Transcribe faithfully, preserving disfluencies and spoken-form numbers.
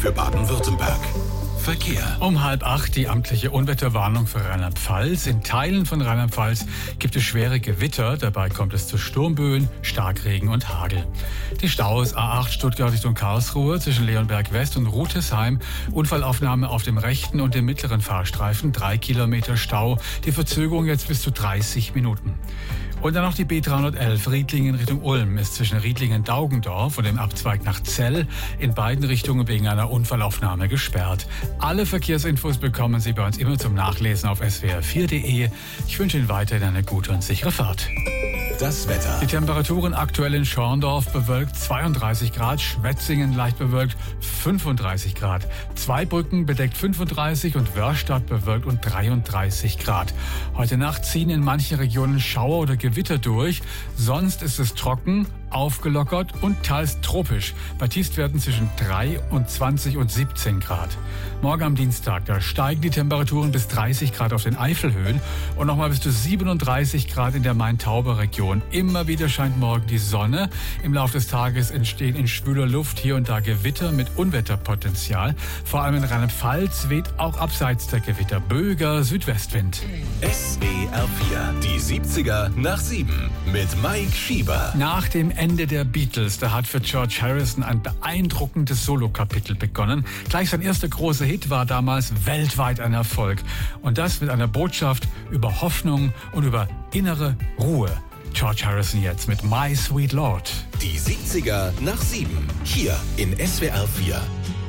für Baden-Württemberg. Verkehr. Um halb acht die amtliche Unwetterwarnung für Rheinland-Pfalz. In Teilen von Rheinland-Pfalz gibt es schwere Gewitter. Dabei kommt es zu Sturmböen, Starkregen und Hagel. Die Staus A acht Stuttgart Richtung Karlsruhe zwischen Leonberg West und Rutesheim. Unfallaufnahme auf dem rechten und dem mittleren Fahrstreifen. Drei Kilometer Stau. Die Verzögerung jetzt bis zu dreißig Minuten. Und dann noch die B dreihundertelf Riedlingen Richtung Ulm ist zwischen Riedlingen-Daugendorf und dem Abzweig nach Zell in beiden Richtungen wegen einer Unfallaufnahme gesperrt. Alle Verkehrsinfos bekommen Sie bei uns immer zum Nachlesen auf S W R vier punkt de. Ich wünsche Ihnen weiterhin eine gute und sichere Fahrt. Das Wetter. Die Temperaturen aktuell in Schorndorf bewölkt zweiunddreißig Grad, Schwetzingen leicht bewölkt fünfunddreißig Grad, Zweibrücken bedeckt fünfunddreißig und Wörstadt bewölkt und dreiunddreißig Grad. Heute Nacht ziehen in manchen Regionen Schauer oder Gewitter durch, sonst ist es trocken, aufgelockert und teils tropisch. Bei Tiefstwerten zwischen dreiundzwanzig und siebzehn Grad. Morgen am Dienstag, da steigen die Temperaturen bis dreißig Grad auf den Eifelhöhen und nochmal bis zu siebenunddreißig Grad in der Main-Tauber-Region. Immer wieder scheint morgen die Sonne. Im Laufe des Tages entstehen in schwüler Luft hier und da Gewitter mit Unwetterpotenzial. Vor allem in Rheinland-Pfalz weht auch abseits der Gewitter böiger Südwestwind. S W R vier, die siebziger nach sieben mit Mike Schieber. Nach dem Ende der Beatles, da hat für George Harrison ein beeindruckendes Solokapitel begonnen. Gleich sein erster großer Hit war damals weltweit ein Erfolg. Und das mit einer Botschaft über Hoffnung und über innere Ruhe. George Harrison jetzt mit My Sweet Lord. Die siebziger nach sieben, hier in S W R vier.